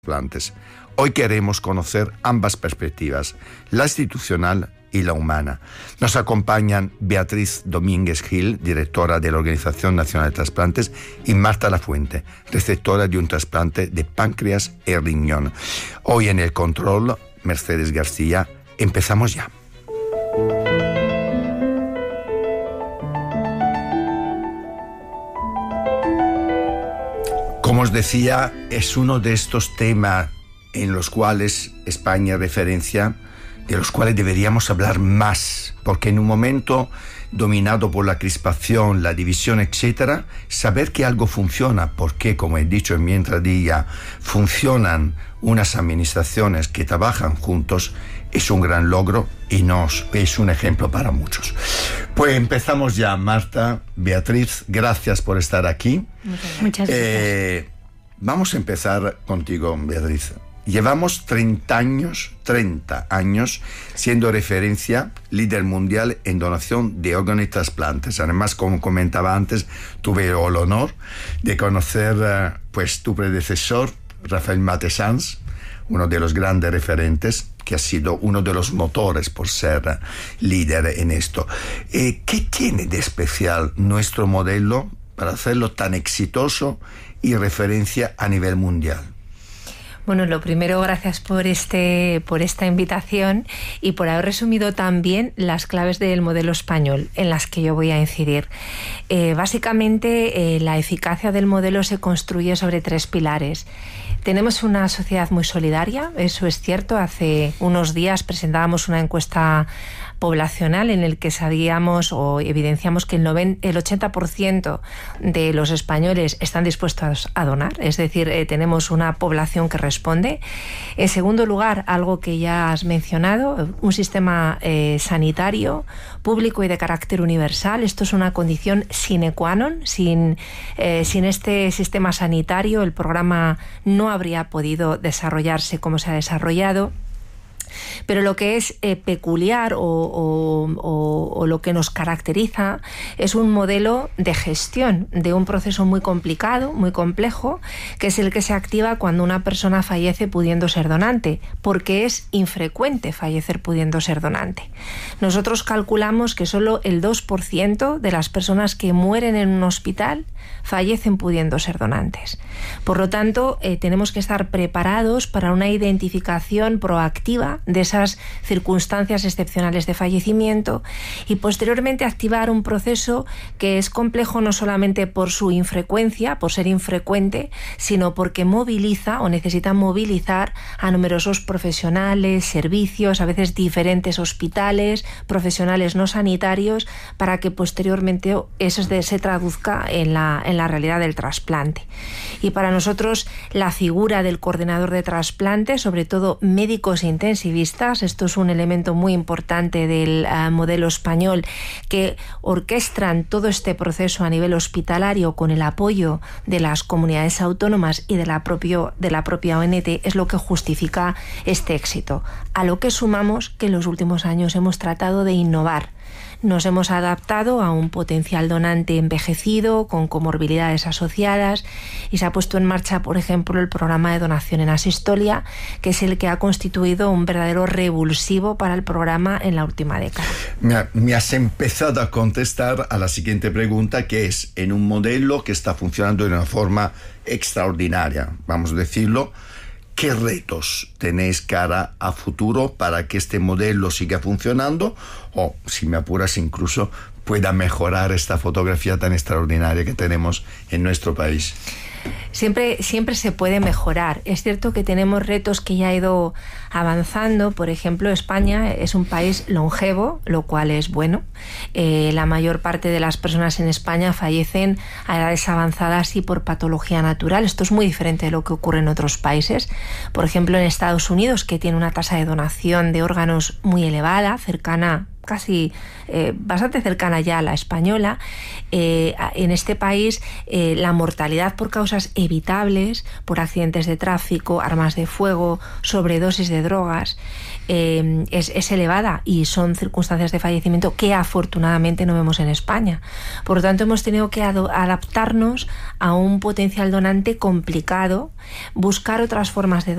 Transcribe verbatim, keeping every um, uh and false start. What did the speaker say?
trasplantes. Hoy queremos conocer ambas perspectivas, la institucional y la humana. Nos acompañan Beatriz Domínguez Gil, directora de la Organización Nacional de Trasplantes, y Marta Lafuente, receptora de un trasplante de páncreas y riñón. Hoy en el control, Mercedes García. Empezamos ya. Como os decía, es uno de estos temas en los cuales España es referencia, de los cuales deberíamos hablar más, porque en un momento dominado por la crispación, la división, etcétera, saber que algo funciona, porque, como he dicho en mi entradilla, funcionan unas administraciones que trabajan juntos, es un gran logro y nos es un ejemplo para muchos. Pues empezamos ya, Marta, Beatriz, gracias por estar aquí. Muchas gracias. Eh, vamos a empezar contigo, Beatriz. Llevamos treinta años, treinta años siendo referencia, líder mundial en donación de órganos y trasplantes. Además, como comentaba antes, tuve el honor de conocer uh, pues, tu predecesor, Rafael Matessans, uno de los grandes referentes, que ha sido uno de los motores por ser uh, líder en esto. Eh, ¿Qué tiene de especial nuestro modelo para hacerlo tan exitoso y referencia a nivel mundial? Bueno, lo primero, gracias por este por esta invitación y por haber resumido también las claves del modelo español en las que yo voy a incidir. Eh, básicamente, eh, la eficacia del modelo se construye sobre tres pilares. Tenemos una sociedad muy solidaria, eso es cierto. Hace unos días presentábamos una encuesta poblacional en el que sabíamos o evidenciamos que el, noventa, el ochenta por ciento de los españoles están dispuestos a donar, es decir, eh, tenemos una población que responde. En segundo lugar, algo que ya has mencionado, un sistema eh, sanitario público y de carácter universal. Esto es una condición sine qua non. Sin, eh, sin este sistema sanitario, el programa no habría podido desarrollarse como se ha desarrollado. Pero lo que es eh, peculiar o, o, o, o lo que nos caracteriza es un modelo de gestión de un proceso muy complicado, muy complejo, que es el que se activa cuando una persona fallece pudiendo ser donante, porque es infrecuente fallecer pudiendo ser donante. Nosotros calculamos que solo el dos por ciento de las personas que mueren en un hospital fallecen pudiendo ser donantes. Por lo tanto, eh, tenemos que estar preparados para una identificación proactiva de esas circunstancias excepcionales de fallecimiento y posteriormente activar un proceso que es complejo no solamente por su infrecuencia, por ser infrecuente, sino porque moviliza o necesita movilizar a numerosos profesionales, servicios, a veces diferentes hospitales, profesionales no sanitarios, para que posteriormente eso se traduzca en la, en la realidad del trasplante. Y para nosotros la figura del coordinador de trasplante, sobre todo médicos intensivistas, esto es un elemento muy importante del uh, modelo español, que orquestan todo este proceso a nivel hospitalario con el apoyo de las comunidades autónomas y de la, propio, de la propia O N T, es lo que justifica este éxito. A lo que sumamos que en los últimos años hemos tratado de innovar. Nos hemos adaptado a un potencial donante envejecido, con comorbilidades asociadas, y se ha puesto en marcha, por ejemplo, el programa de donación en asistolia, que es el que ha constituido un verdadero revulsivo para el programa en la última década. Me, me has empezado a contestar a la siguiente pregunta, que es, en un modelo que está funcionando de una forma extraordinaria, vamos a decirlo, ¿qué retos tenéis cara a futuro para que este modelo siga funcionando o, si me apuras, incluso pueda mejorar esta fotografía tan extraordinaria que tenemos en nuestro país? Siempre, siempre se puede mejorar. Es cierto que tenemos retos que ya ha ido avanzando. Por ejemplo, España es un país longevo, lo cual es bueno. Eh, la mayor parte de las personas en España fallecen a edades avanzadas y por patología natural. Esto es muy diferente de lo que ocurre en otros países. Por ejemplo, en Estados Unidos, que tiene una tasa de donación de órganos muy elevada, cercana casi eh, bastante cercana ya a la española. Eh, en este país eh, la mortalidad por causas evitables, por accidentes de tráfico, armas de fuego, sobredosis de drogas, eh, es, es elevada y son circunstancias de fallecimiento que afortunadamente no vemos en España. Por lo tanto, hemos tenido que ad- adaptarnos a un potencial donante complicado, buscar otras formas de